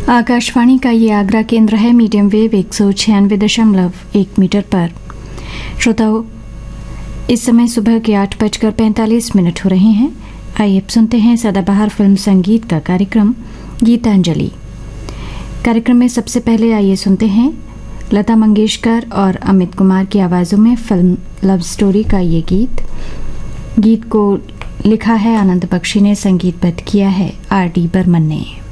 आकाशवाणी का ये आगरा केंद्र है। मीडियम वेव 196.1 मीटर पर। श्रोताओं, इस समय सुबह के 8:45 हो रहे हैं। आइए अब सुनते हैं सदाबहार फिल्म संगीत का कार्यक्रम गीतांजलि। कार्यक्रम में सबसे पहले आइए सुनते हैं लता मंगेशकर और अमित कुमार की आवाज़ों में फिल्म लव स्टोरी का ये गीत। गीत को लिखा है आनंद बख्शी ने, संगीतबद्ध किया है आर डी बर्मन ने।